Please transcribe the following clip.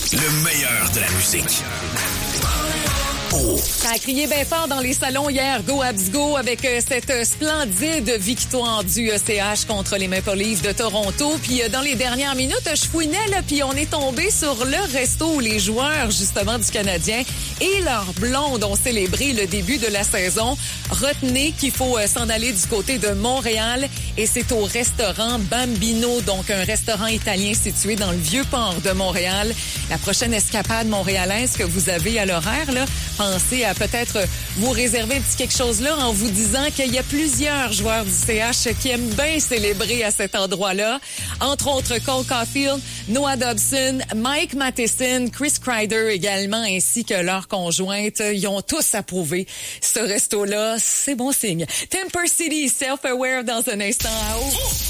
Le meilleur de la musique. Ça a crié bien fort dans les salons hier, Go Habs Go, avec cette splendide victoire du ECH contre les Maple Leafs de Toronto. Puis dans les dernières minutes, je fouinais, là, puis on est tombé sur le resto où les joueurs, justement, du Canadien et leurs blondes ont célébré le début de la saison. Retenez qu'il faut s'en aller du côté de Montréal et c'est au restaurant Bambino, donc un restaurant italien situé dans le Vieux-Port de Montréal. La prochaine escapade montréalaise que vous avez à l'horaire, là, pensez à peut-être vous réserver un petit quelque chose là en vous disant qu'il y a plusieurs joueurs du CH qui aiment bien célébrer à cet endroit-là. Entre autres, Cole Caulfield, Noah Dobson, Mike Matheson, Chris Kreider également, ainsi que leur conjointe. Ils ont tous approuvé ce resto-là. C'est bon signe. Temper City, Self-Aware dans un instant à haut.